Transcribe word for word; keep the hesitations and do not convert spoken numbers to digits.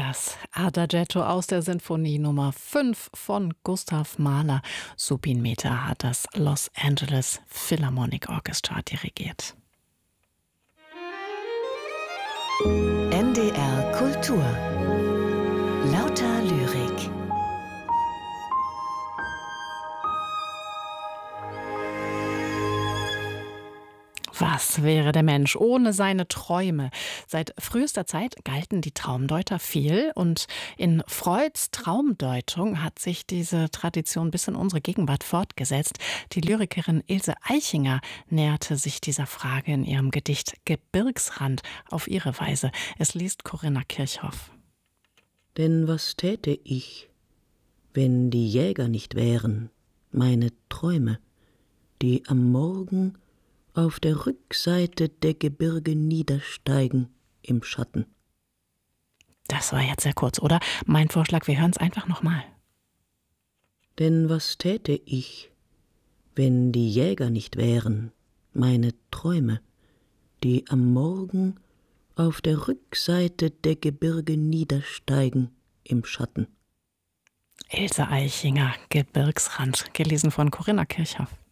Das Adagietto aus der Sinfonie Nummer fünf von Gustav Mahler. Subin Mehta hat das Los Angeles Philharmonic Orchestra dirigiert. N D R Kultur. Lauter Lyrik. Was wäre der Mensch ohne seine Träume? Seit frühester Zeit galten die Traumdeuter viel und in Freuds Traumdeutung hat sich diese Tradition bis in unsere Gegenwart fortgesetzt. Die Lyrikerin Ilse Aichinger näherte sich dieser Frage in ihrem Gedicht Gebirgsrand auf ihre Weise. Es liest Corinna Kirchhoff. Denn was täte ich, wenn die Jäger nicht wären, meine Träume, die am Morgen auf der Rückseite der Gebirge niedersteigen im Schatten? Das war jetzt sehr kurz, oder? Mein Vorschlag, wir hören es einfach nochmal. Denn was täte ich, wenn die Jäger nicht wären, meine Träume, die am Morgen auf der Rückseite der Gebirge niedersteigen im Schatten? Ilse Aichinger, Gebirgsrand, gelesen von Corinna Kirchhoff.